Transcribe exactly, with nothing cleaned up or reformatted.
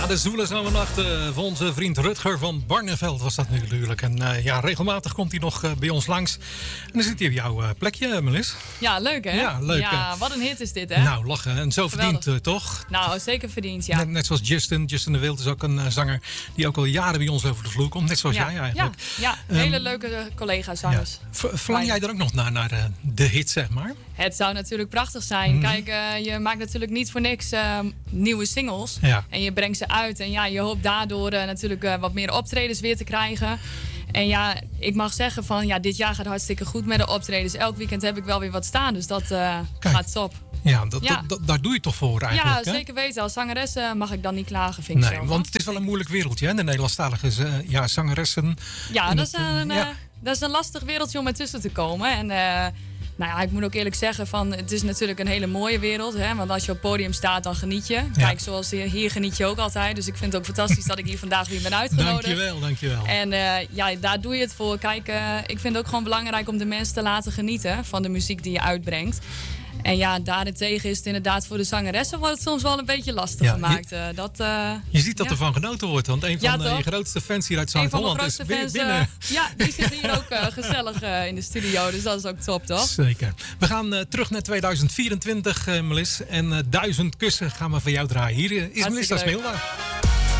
Ja, de zwoele zomernacht uh, van onze vriend Rutger van Barneveld was dat nu natuurlijk. En uh, ja, regelmatig komt hij nog uh, bij ons langs. En dan zit hij op jouw uh, plekje, Melis. Ja, leuk hè? Ja, leuk. Ja, wat een hit is dit hè? Nou, lachen. En zo Geweldig. verdiend uh, toch? Nou, zeker verdiend, ja. Net, net zoals Justin. Justin de Wild is ook een uh, zanger die ook al jaren bij ons over de vloer komt. Net zoals ja. jij eigenlijk. Ja, ja. hele um, leuke collega-zangers. Ja. Verlang jij er ook nog naar, naar uh, de hit, zeg maar? Het zou natuurlijk prachtig zijn. Mm. Kijk, uh, je maakt natuurlijk niet voor niks uh, nieuwe singles. Ja. En je brengt ze uit. En ja, je hoopt daardoor uh, natuurlijk uh, wat meer optredens weer te krijgen. En ja, ik mag zeggen van ja, dit jaar gaat hartstikke goed met de optredens. Elk weekend heb ik wel weer wat staan. Dus dat uh, gaat top. Ja, dat, ja. Dat, dat, daar doe je toch voor eigenlijk? Ja, hè? zeker weten. Als zangeres uh, mag ik dan niet klagen, vind ik nee, zelf. Want het is wel een moeilijk wereldje, hè? De Nederlandstalige uh, ja, zangeressen. Ja, dat is, het, een, uh, ja. Uh, dat is een lastig wereldje om ertussen te komen. En uh, nou ja, ik moet ook eerlijk zeggen, van, het is natuurlijk een hele mooie wereld. Hè? Want als je op het podium staat, dan geniet je. Ja. Kijk, zoals hier, hier geniet je ook altijd. Dus ik vind het ook fantastisch dat ik hier vandaag weer ben uitgenodigd. Dankjewel, dankjewel. En uh, ja, daar doe je het voor. Kijk, uh, ik vind het ook gewoon belangrijk om de mensen te laten genieten van de muziek die je uitbrengt. En ja, daarentegen is het inderdaad voor de zangeressen wordt het soms wel een beetje lastig ja, gemaakt. Je, dat, uh, je ziet dat ja. er van genoten wordt, want een van ja, je grootste fans hier uit Zuid-Holland is fans, binnen. Uh, ja, die zitten hier ook uh, gezellig uh, in de studio, dus dat is ook top, toch? Zeker. We gaan uh, terug naar tweeduizend vierentwintig, uh, Melis. En uh, duizend kussen gaan we van jou draaien. Hier uh, is Melissa Smeelda.